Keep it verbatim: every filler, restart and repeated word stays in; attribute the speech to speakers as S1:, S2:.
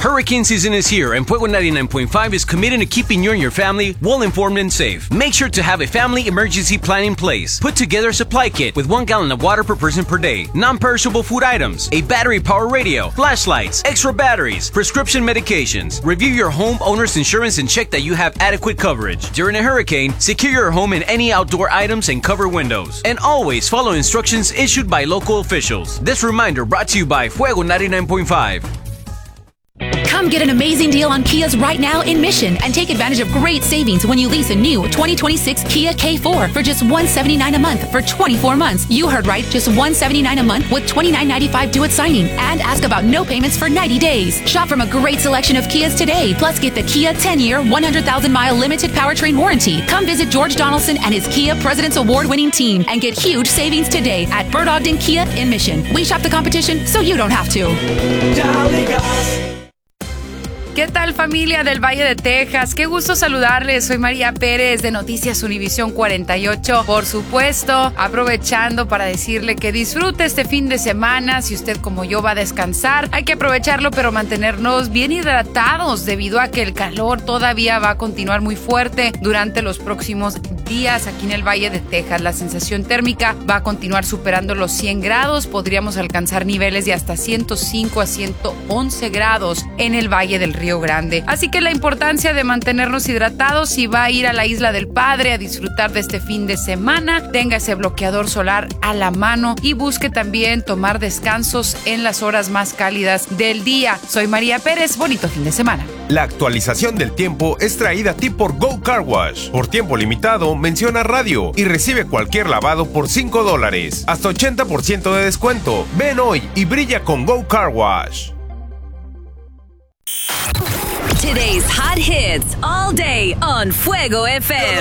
S1: Hurricane season is here, and Fuego ninety-nine point five is committed to keeping you and your family well-informed and safe. Make sure to have a family emergency plan in place. Put together a supply kit with one gallon of water per person per day, non-perishable food items, a battery-powered radio, flashlights, extra batteries, prescription medications. Review your homeowner's insurance and check that you have adequate coverage. During a hurricane, secure your home and any outdoor items and cover windows. And always follow instructions issued by local officials. This reminder brought to you by Fuego ninety-nine point five.
S2: Come get an amazing deal on Kias right now in Mission and take advantage of great savings when you lease a new twenty twenty-six Kia K four for just one hundred seventy-nine dollars a month for twenty-four months. You heard right, just one hundred seventy-nine dollars a month with twenty-nine ninety-five due at signing. And ask about no payments for ninety days. Shop from a great selection of Kias today. Plus get the Kia ten-year, one hundred thousand mile limited powertrain warranty. Come visit George Donaldson and his Kia President's Award-winning team and get huge savings today at Bird Ogden Kia in Mission. We shop the competition so you don't have to.
S3: ¿Qué tal, familia del Valle de Texas? Qué gusto saludarles. Soy María Pérez de Noticias Univisión cuarenta y ocho. Por supuesto, aprovechando para decirle que disfrute este fin de semana. Si usted como yo va a descansar, hay que aprovecharlo, pero mantenernos bien hidratados debido a que el calor todavía va a continuar muy fuerte durante los próximos días aquí en el Valle de Texas. La sensación térmica va a continuar superando los cien grados. Podríamos alcanzar niveles de hasta ciento cinco a ciento once grados en el Valle del Río Grande. Así que la importancia de mantenernos hidratados. Si va a ir a la Isla del Padre a disfrutar de este fin de semana, tenga ese bloqueador solar a la mano y busque también tomar descansos en las horas más cálidas del día. Soy María Pérez, bonito fin de semana.
S4: La actualización del tiempo es traída a ti por Go Car Wash. Por tiempo limitado, menciona radio y recibe cualquier lavado por cinco dólares. Hasta ochenta por ciento de descuento. Ven hoy y brilla con Go Car Wash.
S5: Today's hot hits all day on Fuego F M.